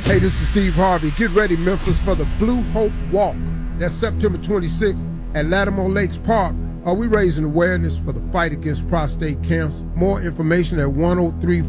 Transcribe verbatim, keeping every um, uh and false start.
Hey, this is Steve Harvey. Get ready, Memphis, for the Blue Hope Walk. That's September twenty-sixth at Lattimore Lakes Park. Are we raising awareness for the fight against prostate cancer? More information at one oh three